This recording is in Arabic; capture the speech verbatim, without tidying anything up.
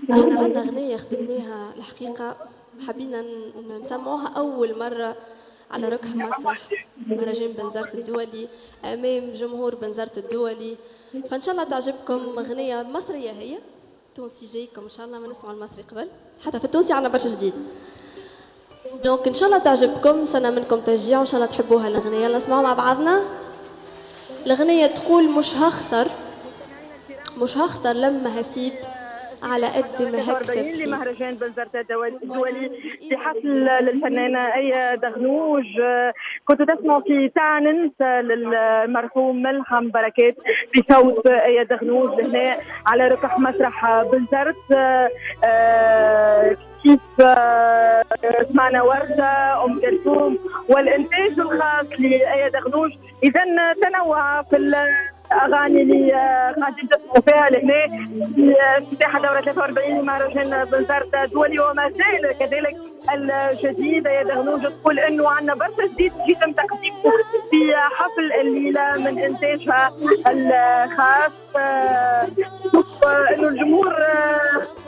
احنا عندنا أغنية خدمناها الحقيقة، حبينا ن- نسمعوها أول مرة على ركح مسرح مهرجان بنزرت الدولي أمام جمهور بنزرت الدولي. فإن شاء الله تعجبكم، أغنية مصرية هي، تونسي جايكم إن شاء الله، ما نسمع المصري قبل، حتى في التونسي عنا برشا جديد. دونك إن شاء الله تعجبكم، نستنى منكم تشجيع وإن شاء الله تحبوها الأغنية. يلا نسمعوا مع بعضنا. الأغنية تقول: مش هخسر مش هخسر لما هسيب، على قد ما هكسب فيه. لمهرجان بنزرت الدولي عندي في إيمان حفل بالله للفنانة أية دغنوج. كنت تسمع في تعننت للمرحوم ملحم بركات في صوت أية دغنوج هنا على ركح مسرح بنزرت. آه، كيف آه، سمعنا وردة، أم كلثوم، والإنتاج الخاص لأية دغنوج. إذا تنوع في الاغاني اللي قاعدين تسمعوا فيها لهنا في افتتاح دوره ثلاثة وأربعين لمهرجان بنزرت الدولي. وما زال كذلك الجديد يا دغنوج تقول انه عندنا برشا جديد جدا تقديمه في حفل الليله من انتاجها الخاص. انه الجمهور